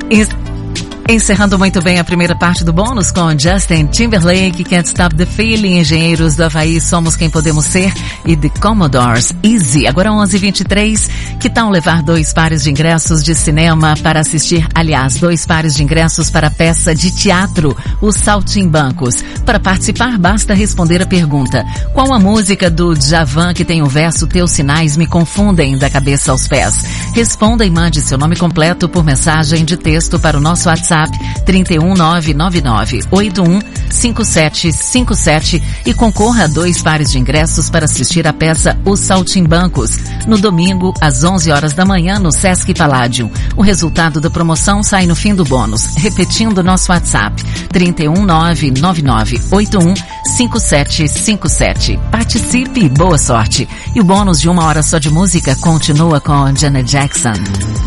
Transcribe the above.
Encerrando muito bem a primeira parte do bônus com Justin Timberlake, Can't Stop the Feeling, Engenheiros do Havaí, Somos Quem Podemos Ser e The Commodores, Easy. Agora 11h23, que tal levar 2 pares de ingressos de cinema para assistir, aliás, 2 pares de ingressos para a peça de teatro, Os Saltimbancos. Para participar, basta responder a pergunta: qual a música do Djavan que tem o verso Teus sinais me confundem da cabeça aos pés? Responda e mande seu nome completo por mensagem de texto para o nosso WhatsApp 31999815757 e concorra a 2 pares de ingressos para assistir a peça Os Saltimbancos, no domingo, às 11 horas da manhã, no Sesc Palladium. O resultado da promoção sai no fim do bônus. Repetindo nosso WhatsApp, 31999815757. Participe e boa sorte. E o bônus de 1 hora só de música continua com Janet Jackson.